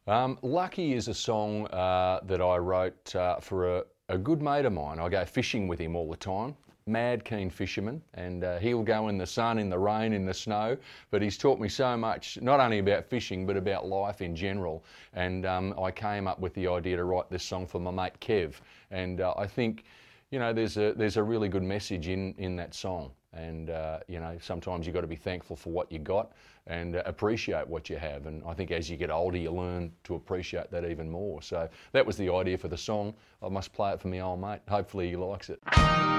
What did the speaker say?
Lucky is a song that I wrote for a good mate of mine. I go fishing with him all the time. Mad keen fisherman, and he'll go in the sun, in the rain, in the snow, but he's taught me so much, not only about fishing but about life in general. And I came up with the idea to write this song for my mate Kev, and I think, you know, there's a really good message in that song. And you know, sometimes you've got to be thankful for what you got and appreciate what you have. And I think as you get older, you learn to appreciate that even more. So that was the idea for the song. I must play it for my old mate. Hopefully he likes it.